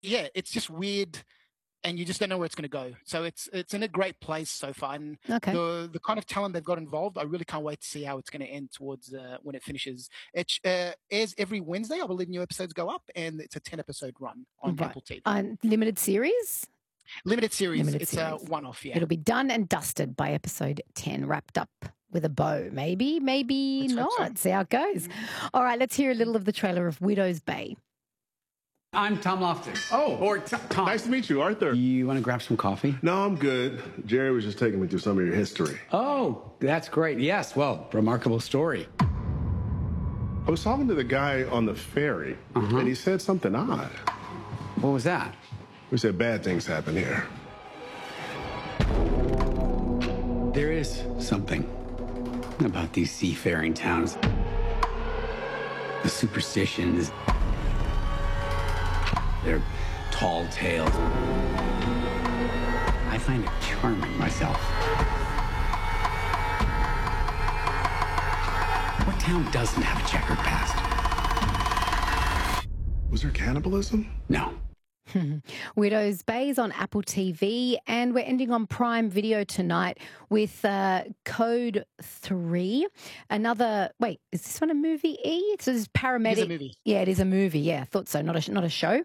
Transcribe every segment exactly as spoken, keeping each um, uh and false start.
yeah, it's just weird, and you just don't know where it's going to go. So it's it's in a great place so far, and Okay. the the kind of talent they've got involved, I really can't wait to see how it's going to end towards uh, when it finishes. It uh, airs every Wednesday, I believe. New episodes go up, and it's a ten episode run on Right. Apple T V. Uh, limited series? Limited series. Limited It's a series. one off. Yeah, It'll be done and dusted by episode ten, wrapped up with a bow. Maybe, maybe let's hope so. not. See how it goes. All right, let's hear a little of the trailer of Widow's Bay. I'm Tom Loftus. Oh, Or T- Tom. nice to meet you, Arthur. You want to grab some coffee? No, I'm good. Jerry was just taking me through some of your history. Oh, that's great. Yes, well, remarkable story. I was talking to the guy on the ferry, Uh-huh. and he said something odd. What was that? We said bad things happen here. There is something about these seafaring towns. The superstitions, their tall tales. I find it charming myself. What town doesn't have a checkered past? Was there cannibalism? No. Widow's Bay is on Apple T V, and we're ending on Prime Video tonight with uh, Code three. Another, wait, is this one a movie, E? So this is Paramedic. It is a movie. Yeah, it is a movie. Yeah, I thought so. Not a, not a show.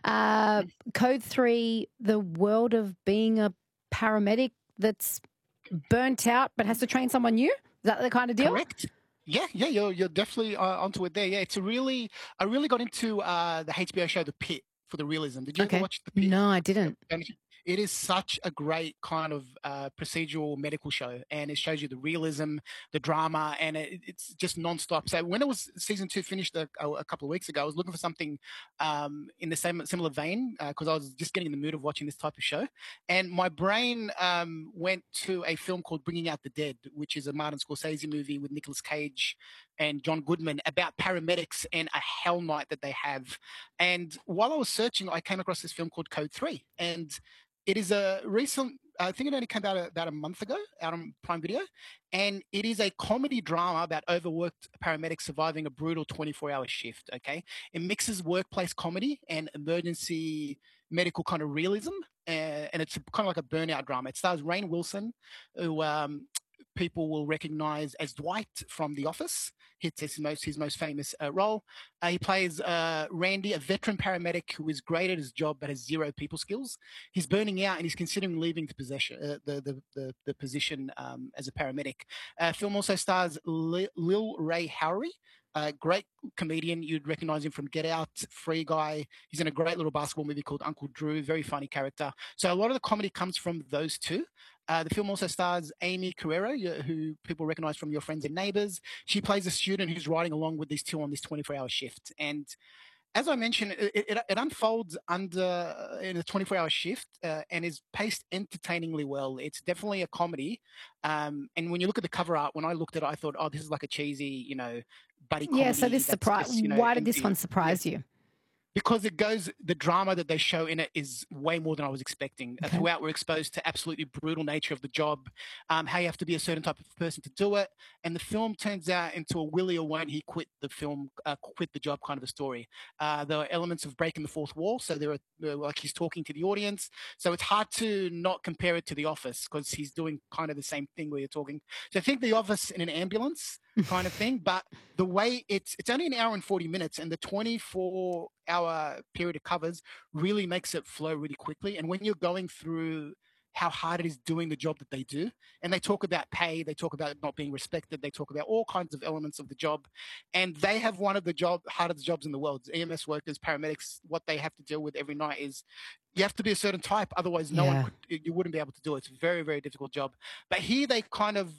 Uh, Code three, the world of being a paramedic that's burnt out but has to train someone new? Is that the kind of deal? Correct. Yeah, yeah, you're you're definitely uh, onto it there. Yeah, it's a really I really got into uh, the H B O show The Pit for the realism. Did you Okay. ever watch The Pit? No, I didn't. And it is such a great kind of uh, procedural medical show, and it shows you the realism, the drama, and it, it's just nonstop. So when it was season two finished a, a, a couple of weeks ago, I was looking for something um, in the same similar vein because uh, I was just getting in the mood of watching this type of show, and my brain um, went to a film called Bringing Out the Dead, which is a Martin Scorsese movie with Nicolas Cage and John Goodman about paramedics and a hell night that they have. And while I was searching, I came across this film called Code three, and it is a recent, I think it only came out about a month ago, out on Prime Video, and it is a comedy drama about overworked paramedics surviving a brutal twenty-four hour shift, okay? It mixes workplace comedy and emergency medical kind of realism, uh, and it's kind of like a burnout drama. It stars Rainn Wilson, who um, people will recognize as Dwight from The Office. It's his most his most famous uh, role. Uh, he plays uh, Randy, a veteran paramedic who is great at his job but has zero people skills. He's burning out and he's considering leaving the possession uh, the, the the the position um, as a paramedic. Uh, film also stars Lil, Lil Ray Howery. A great comedian. You'd recognize him from Get Out, Free Guy. He's in a great little basketball movie called Uncle Drew. Very funny character. So a lot of the comedy comes from those two. Uh, the film also stars Amy Carrero, who people recognize from Your Friends and Neighbors. She plays a student who's riding along with these two on this twenty-four hour shift. And as I mentioned, it, it, it unfolds under in a twenty-four hour shift uh, and is paced entertainingly well. It's definitely a comedy. Um, and when you look at the cover art, when I looked at it, I thought, oh, this is like a cheesy, you know, buddy comedy. Yeah, so this that's surprise. just, you know, Why did in- this one in- surprise you? because it goes, the drama that they show in it is way more than I was expecting. Uh, Okay. Throughout, we're exposed to absolutely brutal nature of the job, um, how you have to be a certain type of person to do it, and the film turns out into a will he or won't he quit the film, uh, quit the job kind of a story. Uh, there are elements of breaking the fourth wall, so there are uh, like he's talking to the audience, so it's hard to not compare it to The Office because he's doing kind of the same thing where you're talking. So I think The Office in an ambulance kind of thing, but the way it's it's only an hour and forty minutes, and the twenty-four hour period it covers really makes it flow really quickly. And when you're going through how hard it is doing the job that they do, and they talk about pay, they talk about not being respected, they talk about all kinds of elements of the job, and they have one of the job hardest jobs in the world. E M S workers, paramedics, what they have to deal with every night is you have to be a certain type, otherwise no Yeah. one could, you wouldn't be able to do it. It's a very, very difficult job. But here they kind of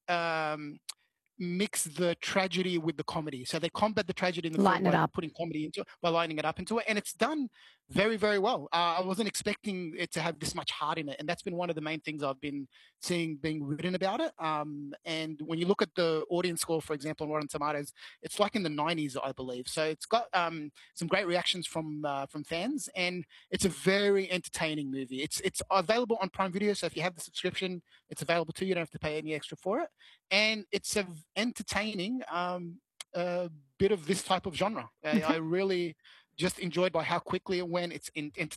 um mix the tragedy with the comedy. So they combat the tragedy in the film Lighten it by up. putting comedy into it, by lighting it up into it. And it's done very, very well. Uh, I wasn't expecting it to have this much heart in it. And that's been one of the main things I've been seeing being written about it. Um, and when you look at the audience score, for example, on Rotten Tomatoes, it's like in the nineties, I believe. So it's got um, some great reactions from uh, from fans. And it's a very entertaining movie. It's, it's available on Prime Video. So if you have the subscription, it's available to you. You don't have to pay any extra for it. And it's a entertaining um, uh, bit of this type of genre. I, I really, just enjoyed by how quickly it went. It's in,